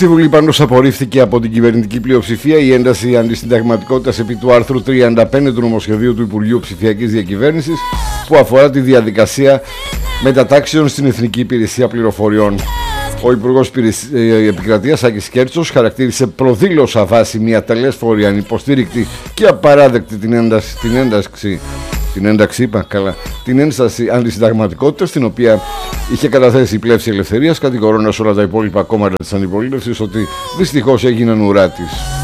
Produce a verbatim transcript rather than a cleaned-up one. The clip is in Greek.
Στη Βουλή πάντως απορρίφθηκε από την κυβερνητική πλειοψηφία η ένταση αντισυνταγματικότητας επί του άρθρου τριάντα πέντε του νομοσχεδίου του Υπουργείου Ψηφιακής Διακυβέρνησης που αφορά τη διαδικασία μετατάξεων στην Εθνική Υπηρεσία Πληροφοριών. Ο Υπουργός Επικρατείας Άκης Κέρτσος χαρακτήρισε προδήλως αβάσιμη, ατελέσφορη, ανυποστήρικτη και απαράδεκτη την ένταση, την ένταξη, την ένταξη είπα, καλά, την ένσταση αντισυνταγματικότητας την οποία είχε καταθέσει η Πλεύση Ελευθερίας, κατηγορώντας όλα τα υπόλοιπα κόμματα της αντιπολίτευσης ότι δυστυχώς έγιναν ουρά της.